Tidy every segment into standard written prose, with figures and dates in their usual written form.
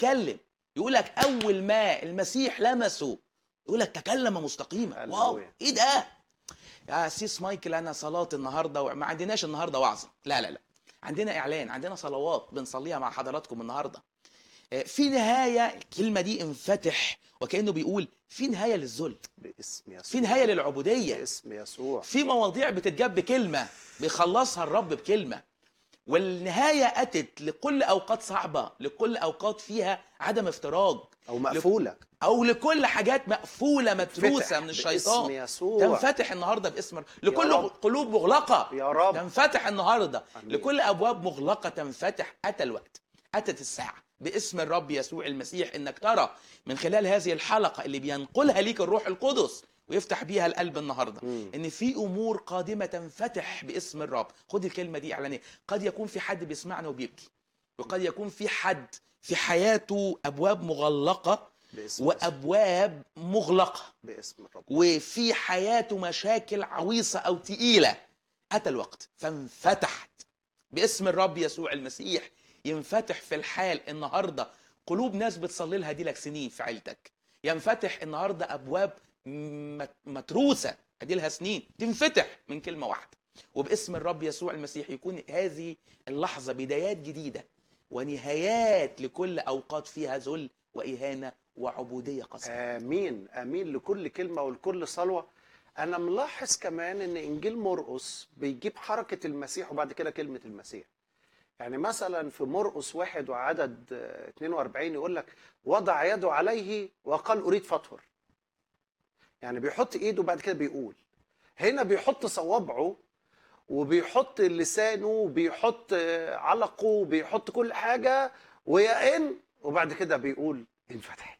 يتكلم. يقول لك اول ما المسيح لمسه يقول لك تكلم مستقيما. واو، ايه ده يا سيس مايكل؟ انا صلاه النهارده ما عندناش النهارده وعظه، لا لا لا، عندنا اعلان، عندنا صلوات بنصليها مع حضراتكم النهارده. في نهايه الكلمه دي انفتح، وكانه بيقول في نهايه للذل، باسم يسوع، في نهايه للعبوديه، باسم يسوع. في مواضيع بتتجاب بكلمه بيخلصها الرب بكلمه. والنهايه اتت لكل اوقات صعبه، لكل اوقات فيها عدم افتراج، او مقفوله، او لكل حاجات مقفوله متروسه من الشيطان. باسم يسوع. تنفتح النهارده باسم لكل رب. قلوب مغلقه يا رب. تنفتح النهارده. أمين. لكل ابواب مغلقه تنفتح. اتى الوقت، اتت الساعه باسم الرب يسوع المسيح انك ترى من خلال هذه الحلقه اللي بينقلها ليك الروح القدس ويفتح بيها القلب النهارده ان في امور قادمه تنفتح باسم الرب. خد الكلمه دي اعلانيه. قد يكون في حد بيسمعنا وبيبكي، وقد يكون في حد في حياته ابواب مغلقه باسم وابواب مغلقه، باسم الرب. وفي حياته مشاكل عويصه او تقيله. اتى الوقت فانفتحت باسم الرب يسوع المسيح. ينفتح في الحال النهارده قلوب ناس بتصلي لها دي لك سنين في عيلتك. ينفتح النهارده ابواب متروسه ادي لها سنين، تنفتح من كلمه واحده. وباسم الرب يسوع المسيح يكون هذه اللحظه بدايات جديده ونهايات لكل اوقات فيها ذل واهانه وعبوديه قاسيه. امين امين لكل كلمه ولكل صلوه. انا ملاحظ كمان ان انجيل مرقس بيجيب حركه المسيح وبعد كده كلمه المسيح. يعني مثلا في مرقس 1 وعدد 42 يقول لك وضع يده عليه وقال اريد فاطهر. يعني بيحط ايده وبعد كده بيقول. هنا بيحط صوابعه وبيحط لسانه وبيحط علقه وبيحط كل حاجه ويئن وبعد كده بيقول انفتح.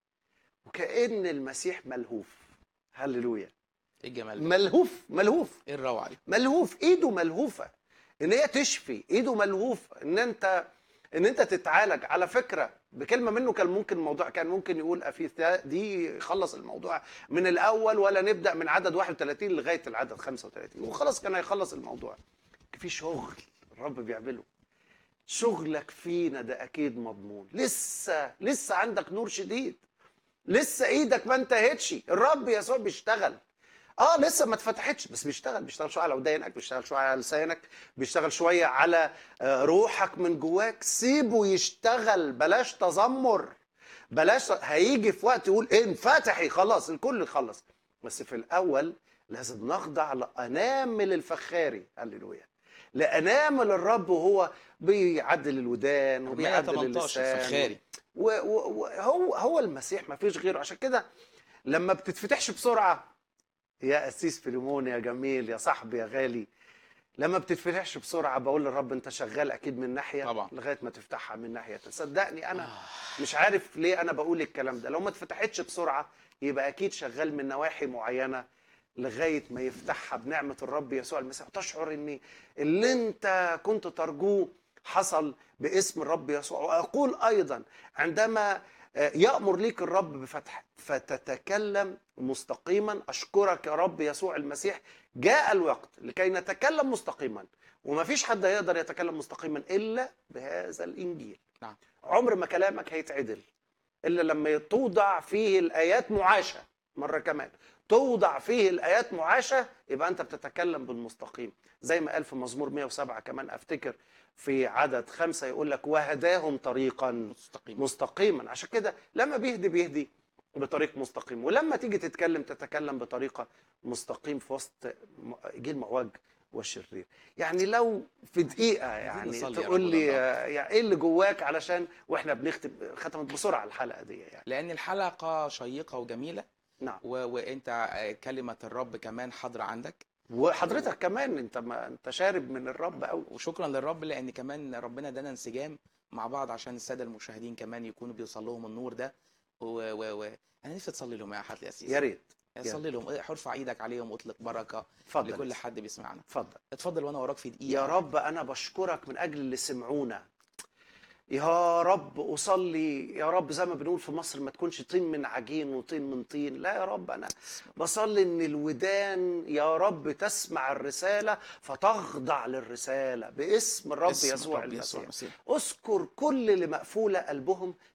وكأن المسيح ملهوف. هللويا. ايه الجمال ده؟ ملهوف ايه الروعه دي؟ ملهوف. ايده ملهوفه ان هي تشفي. ايده ملهوفه ان انت تتعالج. على فكره بكلمه منه كان ممكن الموضوع كان ممكن يقول افيثا دي يخلص الموضوع من الاول ولا نبدا من عدد 31 لغايه العدد 35 وخلاص كان هيخلص الموضوع. في شغل الرب بيعمله. شغلك فينا ده اكيد مضمون. لسه عندك نور شديد. لسه ايدك ما انتهتش. الرب يسوع بيشتغل. لسه ما اتفتحتش بس بيشتغل شويه على ودانك، بيشتغل شويه على لسانك، بيشتغل شويه على روحك من جواك. سيبه يشتغل. بلاش تذمر. بلاش. هيجي في وقت يقول انفتحي خلاص الكل خلص. بس في الاول لازم نخضع لانامل الفخاري. هللويا. لانامل الرب وهو بيعدل الودان وبيعدل اللسان. فخاري. وهو المسيح ما فيش غيره. عشان كده لما بتتفتحش بسرعه يا قسيس فيليمون يا جميل يا صاحبي يا غالي، لما بتتفتحش بسرعه بقول للرب انت شغال اكيد من ناحيه طبعا. لغايه ما تفتحها من ناحيه. صدقني انا مش عارف ليه انا بقول الكلام ده. لو ما اتفتحتش بسرعه يبقى اكيد شغال من نواحي معينه لغايه ما يفتحها بنعمه الرب يسوع المسيح. تشعر ان اللي انت كنت ترجوه حصل باسم الرب يسوع. واقول ايضا عندما يأمر ليك الرب بفتح فتتكلم مستقيما. أشكرك يا رب يسوع المسيح. جاء الوقت لكي نتكلم مستقيما. وما فيش حد يقدر يتكلم مستقيما إلا بهذا الإنجيل. نعم. عمر ما كلامك هيتعدل إلا لما توضع فيه الآيات معاشة. مرة كمان توضع فيه الآيات معاشة يبقى أنت بتتكلم بالمستقيم. زي ما قال في مزمور 107 كمان أفتكر في عدد 5 يقول لك وهداهم طريقا مستقيما. عشان كده لما بيهدي بطريق مستقيم. ولما تيجي تتكلم بطريقة مستقيم في وسط جيل معوج والشرير. يعني لو في دقيقة يعني تقول لي يعني ايه اللي جواك علشان واحنا بنختم. ختمت بسرعة الحلقة دي يعني. لأن الحلقة شيقة وجميلة. نعم. وانت كلمة الرب كمان حاضرة عندك. وحضرتك كمان انت شارب من الرب قوي. وشكرا للرب لأن كمان ربنا ادانا انسجام مع بعض عشان السادة المشاهدين كمان يكونوا بيوصل لهم النور ده. انا نفسي تصلي لهم يا حضرة القسيس. يا ريت. صلي لهم. ارفع ايدك عليهم واطلق بركة فضل. لكل حد بيسمعنا. اتفضل وانا وراك في دقيقة. يا رب انا بشكرك من اجل اللي سمعونا. يا رب أصلي يا رب زي ما بنقول في مصر ما تكونش طين من عجين وطين من طين. لا يا رب أنا بصلي إن الودان يا رب تسمع الرسالة فتخضع للرسالة باسم الرب يسوع المسيح. أذكر كل اللي مقفولة قلبهم